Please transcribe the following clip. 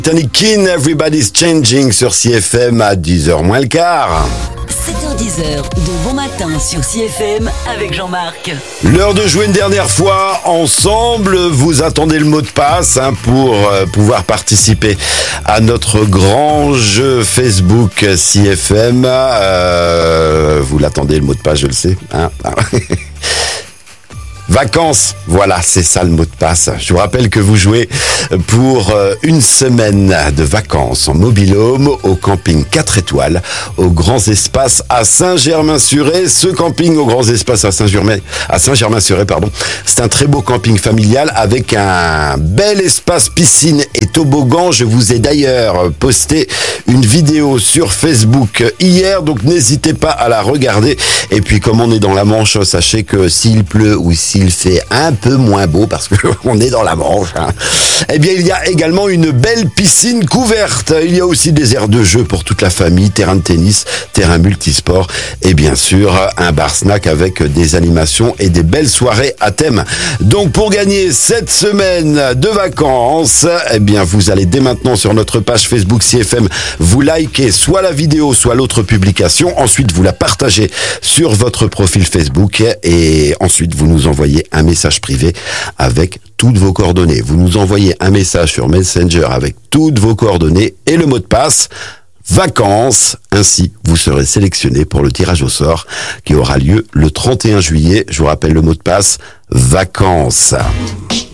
Tony Keane, Everybody's Changing sur CFM à 10h moins le quart. 7h10 de bon matin sur CFM avec Jean-Marc. L'heure de jouer une dernière fois ensemble. Vous attendez le mot de passe pour pouvoir participer à notre grand jeu Facebook CFM. Vous l'attendez le mot de passe, je le sais. Vacances, voilà, c'est ça le mot de passe. Je vous rappelle que vous jouez pour une semaine de vacances en mobil-home au camping 4 étoiles au Grands Espaces à Saint-Germain-sur-Aie. Ce camping au Grands Espaces à Saint-Germain-sur-Aie, c'est un très beau camping familial avec un bel espace piscine et toboggan. Je vous ai d'ailleurs posté une vidéo sur Facebook hier, donc n'hésitez pas à la regarder. Et puis comme on est dans la Manche, sachez que s'il pleut ou s'il fait un peu moins beau, parce que on est dans la Manche, eh bien il y a également une belle piscine couverte. Il y a aussi des aires de jeu pour toute la famille, terrain de tennis, terrain multisport et bien sûr un bar snack avec des animations et des belles soirées à thème. Donc pour gagner cette semaine de vacances, eh bien vous allez dès maintenant sur notre page Facebook CFM, vous likez soit la vidéo, soit l'autre publication. Ensuite vous la partagez sur votre profil Facebook et ensuite vous nous envoyez un message privé avec toutes vos coordonnées. Vous nous envoyez un message sur Messenger avec toutes vos coordonnées et le mot de passe vacances. Ainsi, vous serez sélectionné pour le tirage au sort qui aura lieu le 31 juillet. Je vous rappelle le mot de passe vacances.